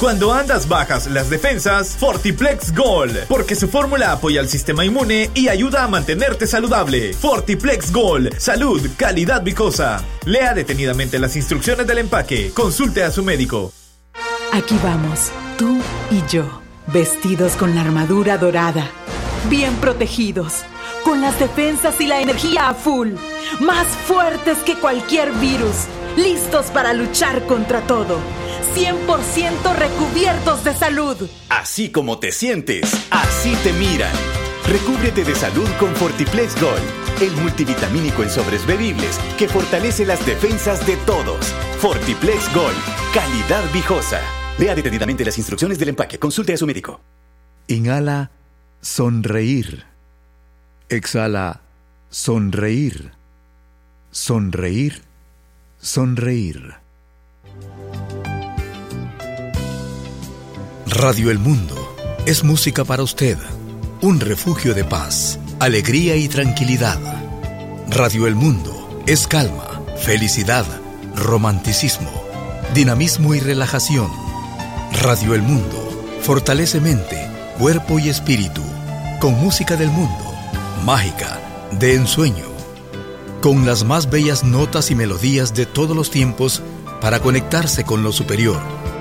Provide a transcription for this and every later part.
Cuando andas bajas las defensas, Fortiplex Gold, porque su fórmula apoya al sistema inmune y ayuda a mantenerte saludable. Fortiplex Gold, salud, calidad vicosa. Lea detenidamente las instrucciones del empaque. Consulte a su médico. Aquí vamos, tú y yo, vestidos con la armadura dorada, bien protegidos, con las defensas y la energía a full, más fuertes que cualquier virus, listos para luchar contra todo, 100% recubiertos de salud. Así como te sientes, así te miran. Recúbrete de salud con Fortiplex Gold, el multivitamínico en sobres bebibles que fortalece las defensas de todos. Fortiplex Gold, calidad viejosa. Lea detenidamente las instrucciones del empaque. Consulte a su médico. Inhala, sonreír. Exhala, sonreír. Sonreír, sonreír. Radio El Mundo es música para usted. Un refugio de paz, alegría y tranquilidad. Radio El Mundo es calma, felicidad, romanticismo, dinamismo y relajación. Radio El Mundo fortalece mente, cuerpo y espíritu, con música del mundo, mágica, de ensueño, con las más bellas notas y melodías de todos los tiempos para conectarse con lo superior.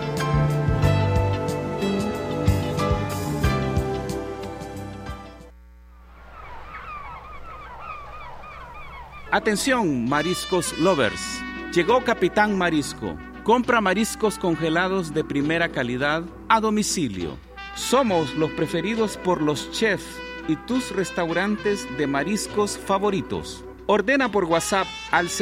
Atención, mariscos lovers. Llegó Capitán Marisco. Compra mariscos congelados de primera calidad a domicilio. Somos los preferidos por los chefs y tus restaurantes de mariscos favoritos. Ordena por WhatsApp al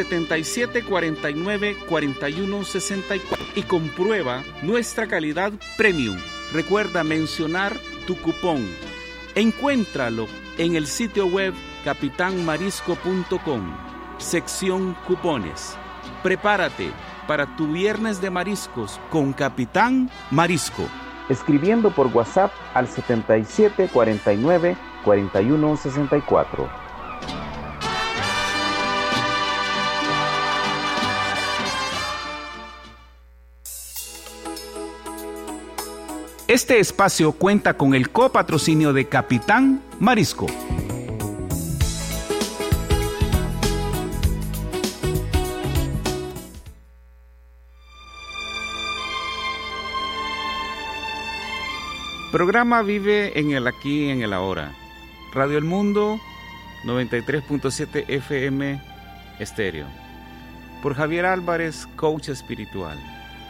7749-4164 y comprueba nuestra calidad premium. Recuerda mencionar tu cupón. Encuéntralo en el sitio web capitanmarisco.com, sección cupones. Prepárate para tu viernes de mariscos con Capitán Marisco. Escribiendo por WhatsApp al 7749-4164. Este espacio cuenta con el copatrocinio de Capitán Marisco. Programa Vive en el Aquí y en el Ahora. Radio El Mundo, 93.7 FM estéreo. Por Javier Álvarez, coach espiritual.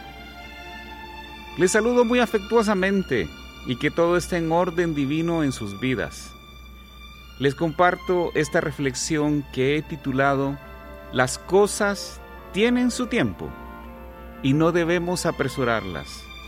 Les saludo muy afectuosamente y que todo esté en orden divino en sus vidas. Les comparto esta reflexión que he titulado Las cosas tienen su tiempo y no debemos apresurarlas.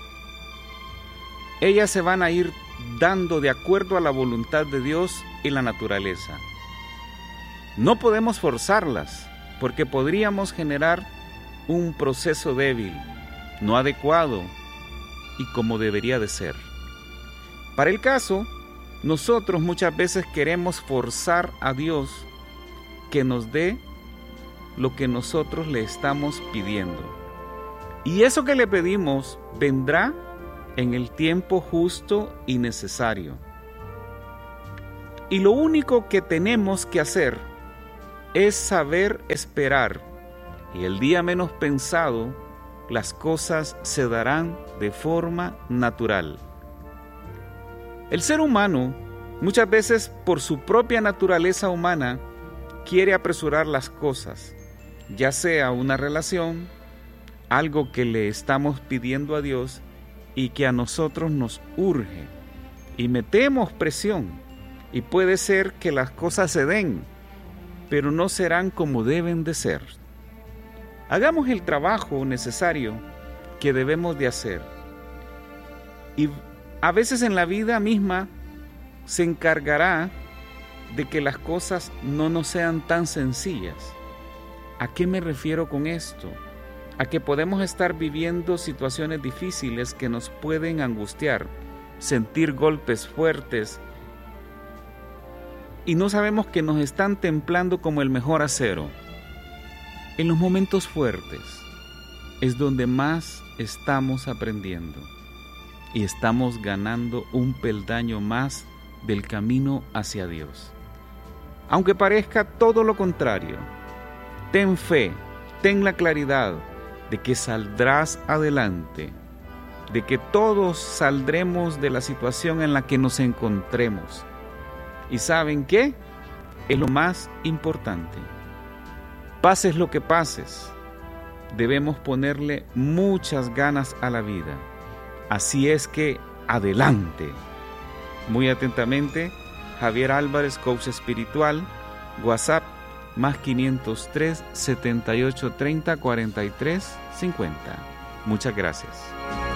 Ellas se van a ir dando de acuerdo a la voluntad de Dios y la naturaleza. No podemos forzarlas porque podríamos generar un proceso débil, no adecuado y como debería de ser. Para el caso, nosotros muchas veces queremos forzar a Dios que nos dé lo que nosotros le estamos pidiendo. Y eso que le pedimos vendrá en el tiempo justo y necesario. Y lo único que tenemos que hacer es saber esperar, y el día menos pensado, las cosas se darán de forma natural. El ser humano, muchas veces por su propia naturaleza humana, quiere apresurar las cosas, ya sea una relación, algo que le estamos pidiendo a Dios, y que a nosotros nos urge y metemos presión y puede ser que las cosas se den, pero no serán como deben de ser. Hagamos el trabajo necesario que debemos de hacer y a veces en la vida misma se encargará de que las cosas no nos sean tan sencillas. ¿A qué me refiero con esto? A que podemos estar viviendo situaciones difíciles que nos pueden angustiar, sentir golpes fuertes y no sabemos que nos están templando como el mejor acero. En los momentos fuertes es donde más estamos aprendiendo. y estamos ganando un peldaño más del camino hacia Dios. Aunque parezca todo lo contrario, ten fe, ten la claridad de que saldrás adelante, de que todos saldremos de la situación en la que nos encontremos. ¿Y saben qué? Es lo más importante. Pases lo que pases, debemos ponerle muchas ganas a la vida. Así es que, adelante. Muy atentamente, Javier Álvarez, coach espiritual, WhatsApp, más 503 7830 43 50. Muchas gracias.